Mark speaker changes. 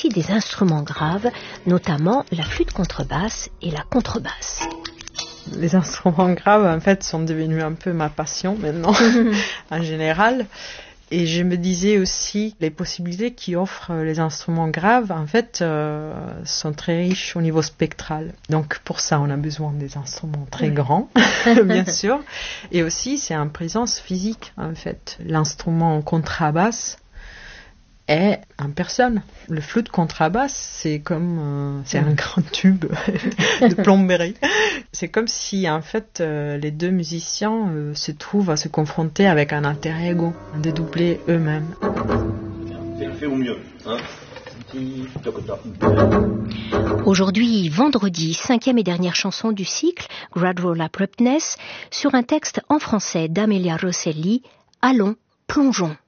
Speaker 1: aussi des instruments graves, notamment la flûte contrebasse et la contrebasse.
Speaker 2: Les instruments graves, en fait, sont devenus un peu ma passion maintenant, en général. Et je me disais aussi, les possibilités qu'offrent les instruments graves, en fait, sont très riches au niveau spectral. Donc, pour ça, on a besoin des instruments très grands, bien sûr. Et aussi, c'est en présence physique, en fait. L'instrument contrebasse est en personne. Le flûte contrebasse, c'est comme c'est un grand tube de plomberie. C'est comme si en fait les deux musiciens se trouvent à se confronter avec un alter ego, à dédoubler eux-mêmes.
Speaker 3: Fais au mieux, hein.
Speaker 1: Aujourd'hui, vendredi, 5e et dernière chanson du cycle, Gradual Abruptness, sur un texte en français d'Amelia Rosselli, Allons, plongeons.